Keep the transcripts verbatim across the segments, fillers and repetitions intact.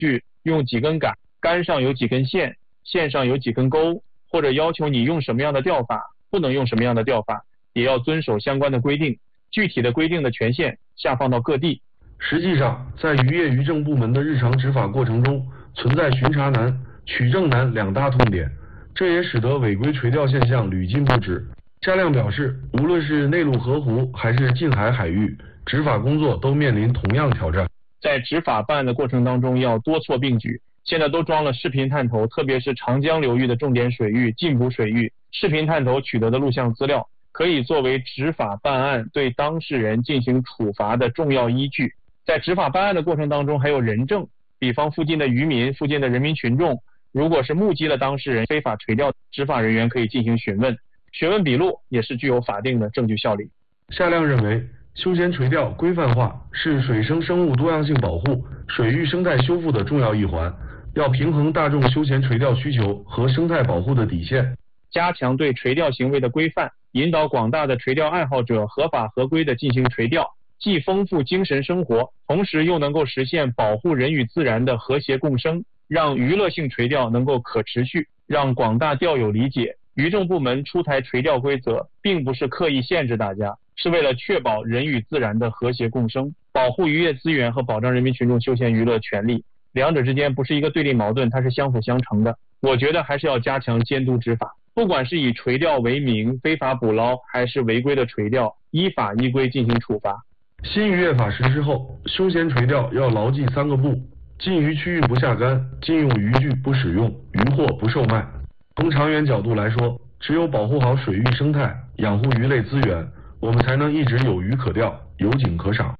具用几根杆，杆上有几根线，线上有几根钩，或者要求你用什么样的钓法，不能用什么样的钓法，也要遵守相关的规定。具体的规定的权限下放到各地。 实际上，在渔业渔政部门的日常执法过程中，存在巡查难、取证难两大痛点，这也使得违规垂钓现象屡禁不止。夏亮表示，无论是内陆河湖还是近海海域，执法工作都面临同样挑战。 在执法办案的过程当中，要多措并举。现在都装了视频探头，特别是长江流域的重点水域、禁捕水域，视频探头取得的录像资料可以作为执法办案对当事人进行处罚的重要依据。在执法办案的过程当中，还有人证，比方附近的渔民、附近的人民群众，如果是目击了当事人非法垂钓，执法人员可以进行询问，询问笔录也是具有法定的证据效力。 夏亮认为，休闲垂钓规范化是水生生物多样性保护、水域生态修复的重要一环，要平衡大众休闲垂钓需求和生态保护的底线， 加强对垂钓行为的规范，引导广大的垂钓爱好者合法合规的进行垂钓，既丰富精神生活，同时又能够实现保护人与自然的和谐共生，让娱乐性垂钓能够可持续，让广大钓友理解，渔政部门出台垂钓规则，并不是刻意限制大家，是为了确保人与自然的和谐共生，保护渔业资源和保障人民群众休闲娱乐权利，两者之间不是一个对立矛盾，它是相辅相成的。我觉得还是要加强监督执法，不管是以垂钓为名非法捕捞，还是违规的垂钓，依法依规进行处罚。 新渔业法实施后，休闲垂钓要牢记三个不：禁渔区域不下竿，禁用渔具不使用，渔获不售卖。从长远角度来说，只有保护好水域生态，养护鱼类资源，我们才能一直有鱼可钓，有景可赏。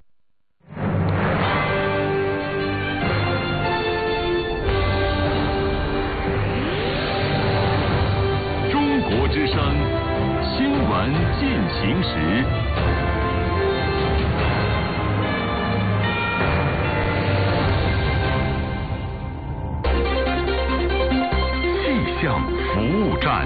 中国之声新闻进行时。气象服务站，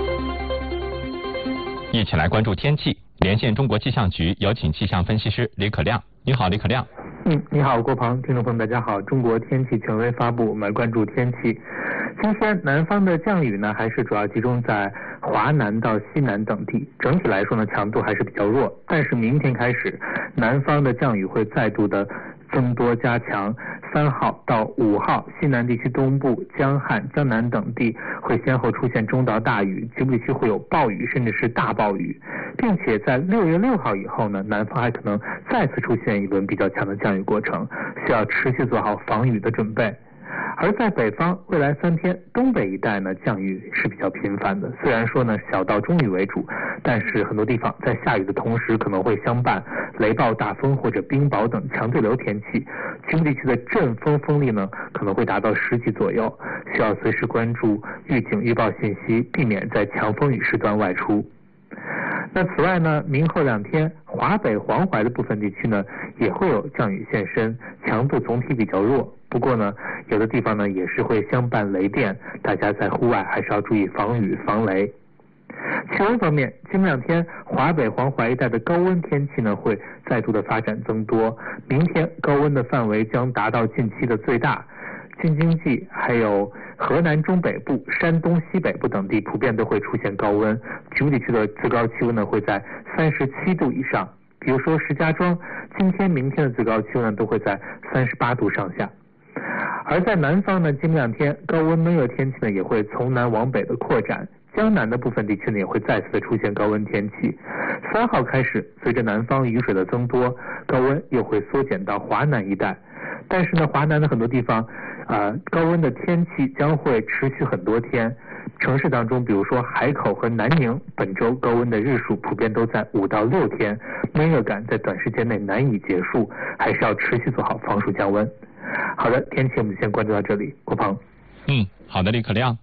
一起来关注天气。连线中国气象局，有请气象分析师李可亮。你好，李可亮。 嗯，你好，郭鹏，听众朋友大家好。中国天气权威发布，我们来关注天气。今天南方的降雨呢，还是主要集中在华南到西南等地，整体来说呢，强度还是比较弱。但是明天开始，南方的降雨会再度的增多加强。三号到五号，西南地区东部、江汉、江南等地会先后出现中到大雨，局部地区会有暴雨甚至是大暴雨，并且在六月六号以后呢，南方还可能再次出现一轮比较强的降雨过程，需要持续做好防雨的准备。而在北方，未来三天东北一带呢降雨是比较频繁的，虽然说呢小到中雨为主，但是很多地方在下雨的同时可能会相伴雷暴、大风或者冰雹等强对流天气，局部地区的阵风风力呢可能会达到十级左右，需要随时关注预警预报信息，避免在强风雨时段外出。那此外呢，明后两天华北、黄淮的部分地区呢也会有降雨现身，强度总体比较弱，不过呢有的地方呢也是会相伴雷电，大家在户外还是要注意防雨防雷。气温方面，今明两天华北、黄淮一带的高温天气呢会再度的发展增多，明天高温的范围将达到近期的最大，京津冀还有河南中北部、山东西北部等地普遍都会出现高温，局部地区的最高气温呢会在三十七度以上，比如说石家庄今天明天的最高气温呢都会在三十八度上下。而在南方呢，今明两天高温闷热天气呢也会从南往北的扩展，江南的部分地区呢也会再次的出现高温天气。三号开始，随着南方雨水的增多，高温又会缩减到华南一带，但是呢华南的很多地方呃，高温的天气将会持续很多天，城市当中比如说海口和南宁本周高温的日数普遍都在五到六天，闷热感在短时间内难以结束，还是要持续做好防暑降温。好的，天气我们先关注到这里，郭鹏。 嗯，好的，李可亮。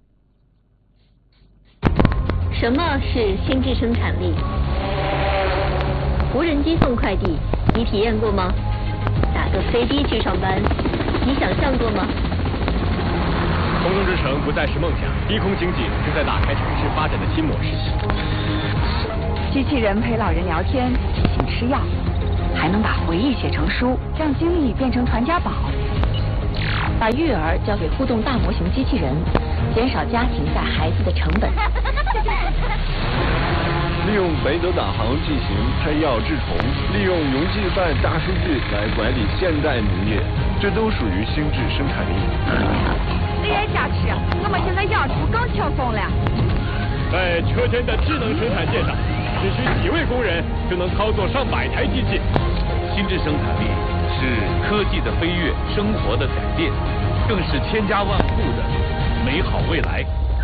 什么是心智生产力？无人机送快递，你体验过吗？打个飞的去上班，你想象过吗？ 空中之城不再是梦想，低空经济正在打开城市发展的新模式。 机器人陪老人聊天，提醒吃药，还能把回忆写成书，让经历变成传家宝。 把育儿交给互动大模型机器人，减少家庭带孩子的成本。 利用北斗导航进行喷药治虫，利用云计算大数据来管理现代农业，这都属于心智生产力。 这也加持，我们现在养猪更轻松了。 在车间的智能生产线上，只需几位工人就能操作上百台机器。 心智生产力是科技的飞跃，生活的改变，更是千家万户的美好未来。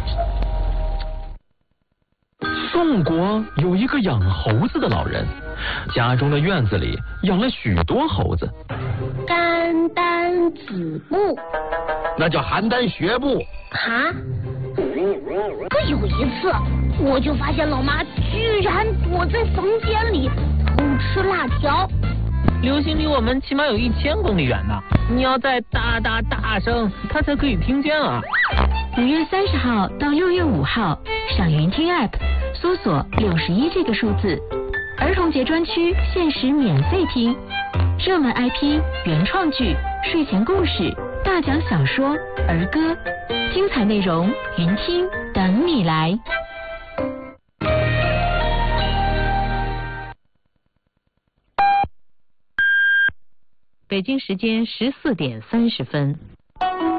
宋国有一个养猴子的老人，家中的院子里养了许多猴子。 肝胆子木， 那叫邯郸学步。 哈？可有一次，我就发现老妈居然躲在房间里偷吃辣条。 流星离我们起码有一千公里远呢，你要再大大大声，它才可以听见啊。 五月三十号到六月五号，上云听 App 搜索六十一这个数字，儿童节专区限时免费听，热门 I P、原创剧、睡前故事、大讲小说、儿歌，精彩内容云听等你来。 北京时间十四点三十分。